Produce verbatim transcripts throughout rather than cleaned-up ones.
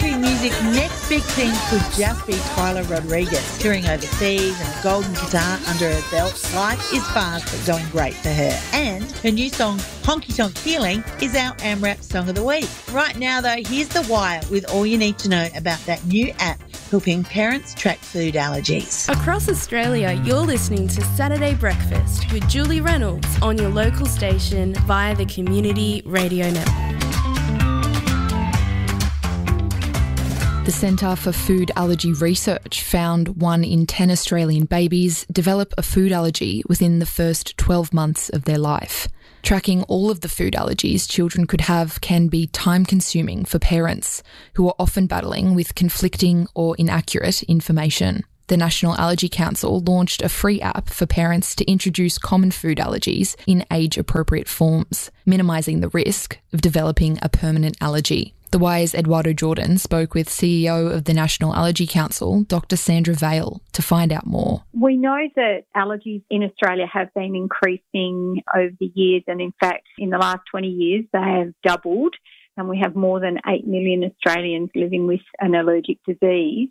country music's next big thing could just be Tyler Rodriguez. Touring overseas and a golden guitar under her belt, life is fast but going great for her. And her new song, Honky Tonk Healing, is our AMRAP Song of the Week. Right now, though, here's The Wire with all you need to know about that new app helping parents track food allergies. Across Australia, you're listening to Saturday Breakfast with Julie Reynolds on your local station via the Community Radio Network. The Centre for Food Allergy Research found one in ten Australian babies develop a food allergy within the first twelve months of their life. Tracking all of the food allergies children could have can be time-consuming for parents, who are often battling with conflicting or inaccurate information. The National Allergy Council launched a free app for parents to introduce common food allergies in age-appropriate forms, minimising the risk of developing a permanent allergy. The Wire's Eduardo Jordan spoke with C E O of the National Allergy Council, Doctor Sandra Vale, to find out more. We know that allergies in Australia have been increasing over the years, and in fact, in the last twenty years, they have doubled, and we have more than eight million Australians living with an allergic disease.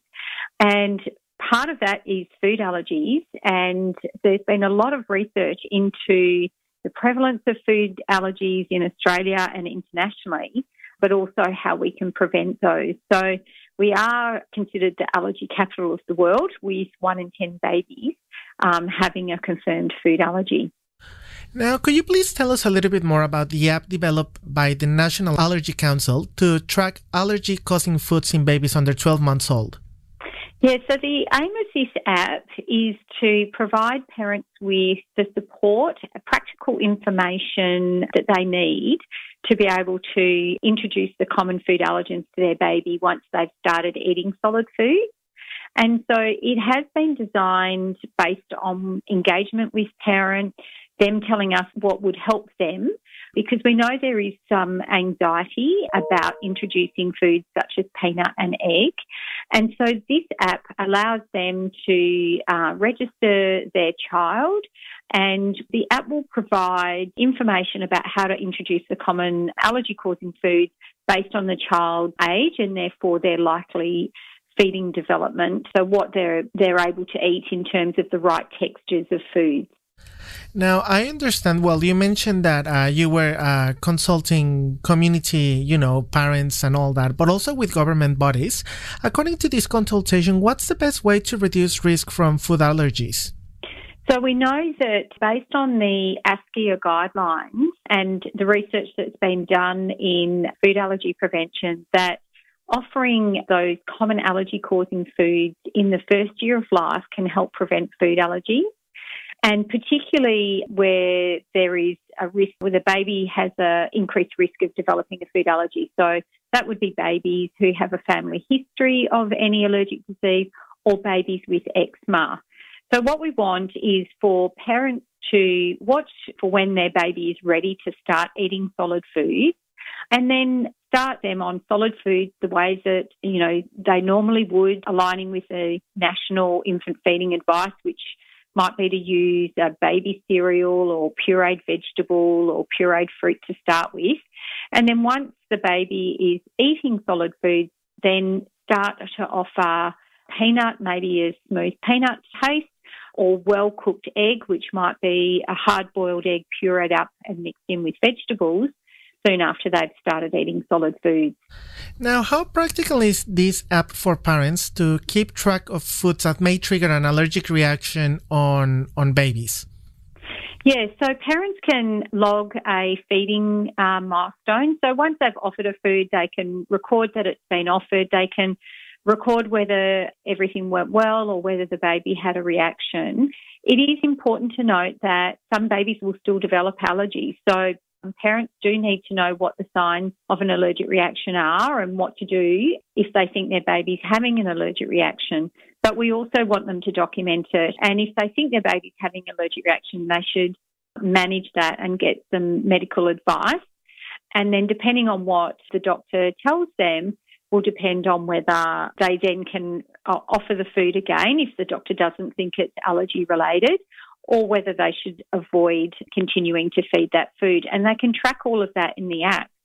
And part of that is food allergies, and there's been a lot of research into the prevalence of food allergies in Australia and internationally, but also how we can prevent those. So we are considered the allergy capital of the world, with one in ten babies um, having a confirmed food allergy. Now, could you please tell us a little bit more about the app developed by the National Allergy Council to track allergy-causing foods in babies under twelve months old? Yeah, so the aim of this app is to provide parents with the support, practical information that they need to be able to introduce the common food allergens to their baby once they've started eating solid food. And so it has been designed based on engagement with parents, them telling us what would help them, because we know there is some anxiety about introducing foods such as peanut and egg. And so this app allows them to uh, register their child, and the app will provide information about how to introduce the common allergy-causing foods based on the child's age and therefore their likely feeding development, so what they're they're able to eat in terms of the right textures of foods. Now, I understand, well, you mentioned that uh, you were uh, consulting community, you know, parents and all that, but also with government bodies. According to this consultation, what's the best way to reduce risk from food allergies? So we know that based on the ASCIA guidelines and the research that's been done in food allergy prevention, that offering those common allergy-causing foods in the first year of life can help prevent food allergies. And particularly where there is a risk, where the baby has an increased risk of developing a food allergy. So that would be babies who have a family history of any allergic disease or babies with eczema. So what we want is for parents to watch for when their baby is ready to start eating solid foods, and then start them on solid foods the ways that, you know, they normally would, aligning with the national infant feeding advice, which might be to use a baby cereal or pureed vegetable or pureed fruit to start with. And then once the baby is eating solid foods, then start to offer peanut, maybe a smooth peanut taste, or well-cooked egg, which might be a hard-boiled egg pureed up and mixed in with vegetables, soon after they've started eating solid foods. Now, how practical is this app for parents to keep track of foods that may trigger an allergic reaction on, on babies? Yeah, so parents can log a feeding uh, milestone. So once they've offered a food, they can record that it's been offered. They can record whether everything went well or whether the baby had a reaction. It is important to note that some babies will still develop allergies. So parents do need to know what the signs of an allergic reaction are and what to do if they think their baby's having an allergic reaction. But we also want them to document it. And if they think their baby's having an allergic reaction, they should manage that and get some medical advice. And then depending on what the doctor tells them will depend on whether they then can offer the food again if the doctor doesn't think it's allergy related, or whether they should avoid continuing to feed that food. And they can track all of that in the app.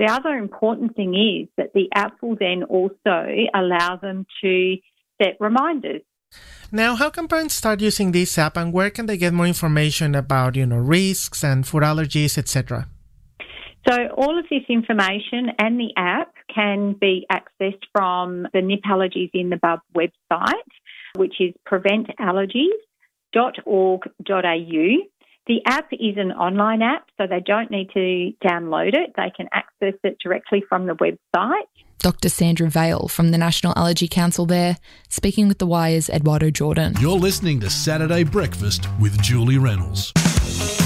The other important thing is that the app will then also allow them to set reminders. Now, how can parents start using this app, and where can they get more information about, you know, risks and food allergies, et cetera? So all of this information and the app can be accessed from the Nip Allergies in the Bub website, which is prevent allergies dot org dot a u. The app is an online app, so they don't need to download it. They can access it directly from the website. Doctor Sandra Vale from the National Allergy Council there, speaking with The Wire's Eduardo Jordan. You're listening to Saturday Breakfast with Julie Reynolds.